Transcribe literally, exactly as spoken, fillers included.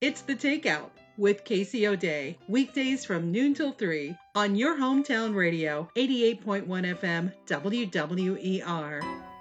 It's The Takeout with Casey O'Day, weekdays from noon till three on your hometown radio, eighty-eight point one F M, W W E R.